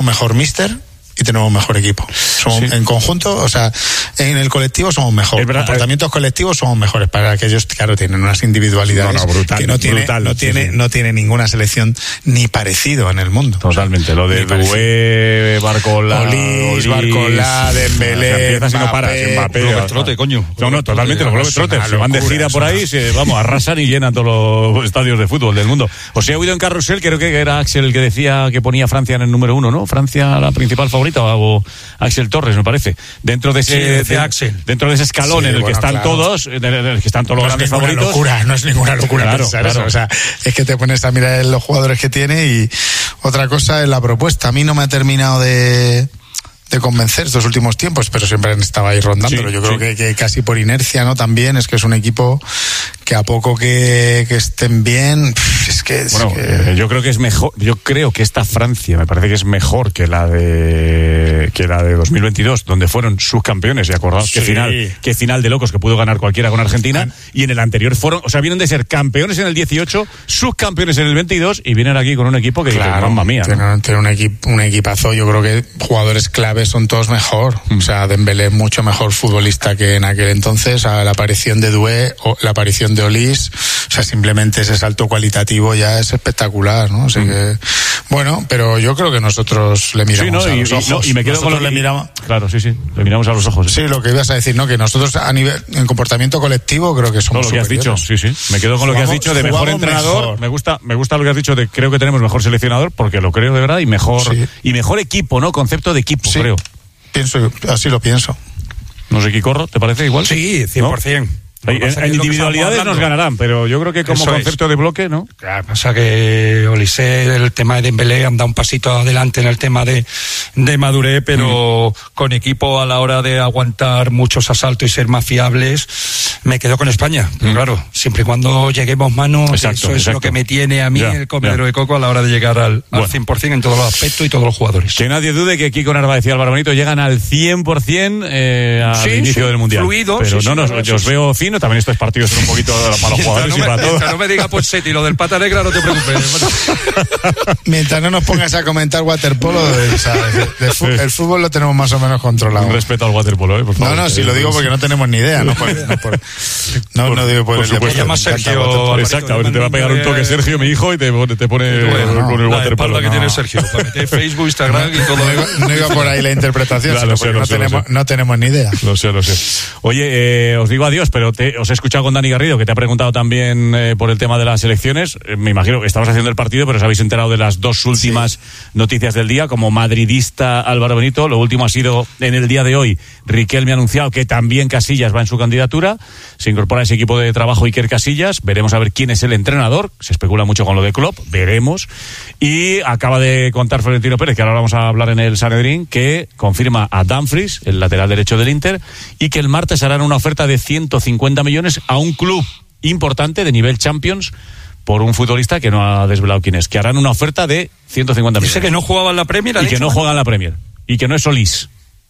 mejor míster y tenemos un mejor equipo. En conjunto, o sea, en el colectivo somos mejores. Comportamientos colectivos somos mejores. Para que ellos, claro, tienen unas individualidades que no tiene ninguna selección ni parecido en el mundo. Totalmente. Lo de Doué, Barcola, Olís, Barcola, Dembélé, empiezas y no paras. Mbappé, Glover Trotte, coño. No, totalmente. Los Glover Trotte se van de gira por ahí, arrasan y llenan todos los estadios de fútbol del mudo. Os he oído en Carrusel, creo que era Axel el que decía que ponía Francia en el número 1, ¿no? Francia la principal favorita, o Axel Torres, me parece. Dentro de ese dentro de ese escalón en el que están todos, en el que están todos los grandes favoritos. No es ninguna locura pensar eso. O sea, es que te pones a mirar los jugadores que tiene y otra cosa es la propuesta. A mí no me ha terminado de convencer estos últimos tiempos, pero siempre han estado ahí rondándolo. Yo creo que casi por inercia, ¿no? También es que es un equipo que a poco que estén bien, yo creo que es mejor. Yo creo que esta Francia me parece que es mejor que la de 2022, donde fueron subcampeones. Y acordaos que final de locos que pudo ganar cualquiera con Argentina, y en el anterior vienen de ser campeones en el 18, subcampeones en el 22, y vienen aquí con un equipo que mamma mía, ¿no? Tiene un equipazo. Yo creo que jugadores clave son todos mejor. O sea, Dembélé es mucho mejor futbolista que en aquel entonces. A la aparición de Doué, o la aparición de Olís, o sea, simplemente ese salto cualitativo ya es espectacular, ¿no? Así que, bueno, pero yo creo que nosotros le miramos a los ojos. Y me quedo con lo que le miramos. Claro, le miramos a los ojos. Sí, lo que ibas a decir, ¿no? Que nosotros en comportamiento colectivo creo que somos lo que has dicho. Me quedo con lo que has dicho de mejor entrenador. Mejor. Me gusta lo que has dicho de creo que tenemos mejor seleccionador, porque lo creo de verdad, y mejor equipo, ¿no? Concepto de equipo, creo. Así lo pienso. No sé, Quicorro, ¿te parece igual? Sí, 100%. ¿No? En individualidades nos ganarán, pero yo creo que como concepto de bloque, ¿no? Claro, pasa que Olise, el tema de Dembélé, han dado un pasito adelante en el tema de madurez, pero con equipo a la hora de aguantar muchos asaltos y ser más fiables, me quedo con España. Pero claro, siempre y cuando lleguemos manos, eso es lo que me tiene a mí el comedero de coco a la hora de llegar al 100% en todos los aspectos y todos los jugadores. Que nadie dude que Kiko Narváez y Álvaro Benito llegan al 100% al inicio del Mundial. Fluido, pero yo os veo fino. También estos partidos son un poquito para los jugadores y para todos. No me digas Pochetti, lo del pata negra no te preocupes. Mientras no nos pongas a comentar waterpolo, el fútbol lo tenemos más o menos controlado. Un respeto al waterpolo, por favor. No, si lo digo porque no tenemos ni idea. No digo por el deporte. Llama Sergio. Exacto, a ver, te va a pegar un toque Sergio, mi hijo, y te pone con el waterpolo. La que tiene Sergio, para meter Facebook, Instagram y todo. No iba por ahí la interpretación, no tenemos ni idea. Lo sé. Oye, os digo adiós, pero os he escuchado con Dani Garrido, que te ha preguntado también por el tema de las elecciones. Me imagino que estabas haciendo el partido, pero os habéis enterado de las dos últimas noticias del día. Como madridista, Álvaro Benito, lo último ha sido en el día de hoy. Riquelme ha anunciado que también Casillas va en su candidatura. Se incorpora a ese equipo de trabajo Iker Casillas. Veremos a ver quién es el entrenador. Se especula mucho con lo de Klopp. Veremos. Y acaba de contar Florentino Pérez, que ahora vamos a hablar en el Sanedrín, que confirma a Dumfries, el lateral derecho del Inter, y que el martes harán una oferta de 150 millones a un club importante de nivel Champions por un futbolista que no ha desvelado quién es, que harán una oferta de 150 millones. Dice que no jugaba en la Premier. Y que no juega en la Premier. Y que no es Solís.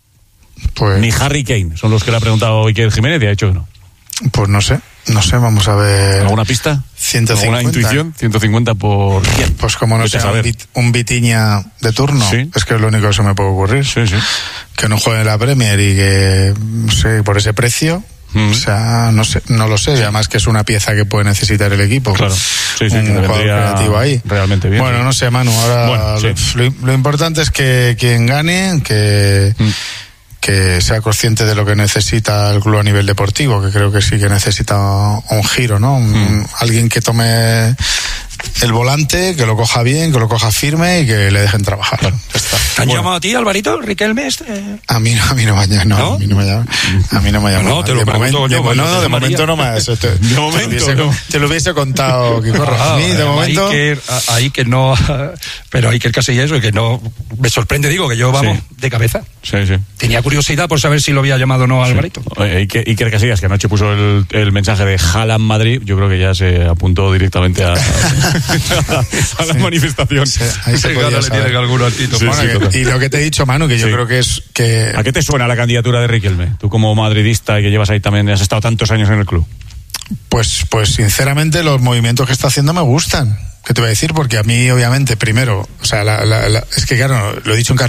Ni Harry Kane. Son los que le ha preguntado Iker Jiménez y ha dicho que no. Pues no sé, vamos a ver. ¿Alguna pista? 150. ¿Alguna intuición? 150 por quién. Pues como no sea un Vitinha de turno, es que es lo único que se me puede ocurrir. Sí. Que no juegue en la Premier y que, no sé, por ese precio. O sea, no lo sé, además que es una pieza que puede necesitar el equipo. Claro. Un jugador creativo ahí. Realmente bien. Bueno, no sé, Manu, ahora lo importante es que quien gane, que sea consciente de lo que necesita el club a nivel deportivo, que creo que sí que necesita un giro, ¿no? Alguien que tome el volante, que lo coja bien, que lo coja firme y que le dejen trabajar. Claro. ¿Te han llamado a ti, Alvarito, Riquelme? A mí no me llama. ¿No? A mí no me llama. No, te lo pregunto yo. De momento no me ha eso. Te lo hubiese contado, Quicorro. A mí, de momento. Ahí que no. Pero Iker Casillas, que no. Me sorprende, digo, que yo vamos de cabeza. Sí. Tenía curiosidad por saber si lo había llamado o no a Alvarito. Iker Casillas, que anoche puso el mensaje de Haaland Madrid, yo creo que ya se apuntó directamente a la manifestación. Ahí se podía saber. Le tiene alguno al Tito. Y lo que te he dicho, Manu, que yo creo que es que... ¿A qué te suena la candidatura de Riquelme? Tú como madridista y que llevas ahí también, has estado tantos años en el club. Pues sinceramente los movimientos que está haciendo me gustan. ¿Qué te voy a decir? Porque a mí, obviamente, primero, o sea, es que claro, lo he dicho en